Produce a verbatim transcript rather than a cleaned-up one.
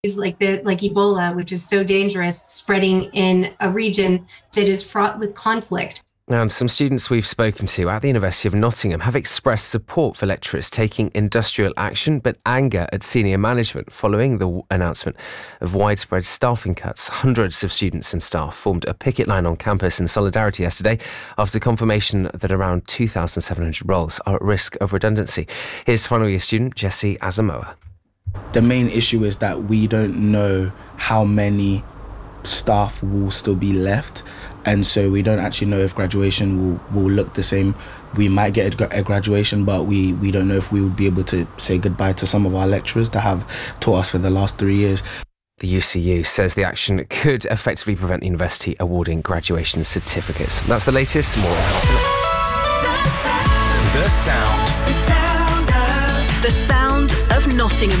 like the like Ebola, which is so dangerous, spreading in a region that is fraught with conflict. And some students we've spoken to at the University of Nottingham have expressed support for lecturers taking industrial action, but anger at senior management following the w- announcement of widespread staffing cuts. Hundreds of students and staff formed a picket line on campus in solidarity yesterday after confirmation that around two thousand seven hundred roles are at risk of redundancy. Here's final year student Jesse Asamoah. The main issue is that we don't know how many staff will still be left, and so we don't actually know if graduation will, will look the same. We might get a, gra- a graduation, but we, we don't know if we would be able to say goodbye to some of our lecturers that have taught us for the last three years. The U C U says the action could effectively prevent the university awarding graduation certificates. That's the latest. More on The sound. The sound. The sound of Nottingham.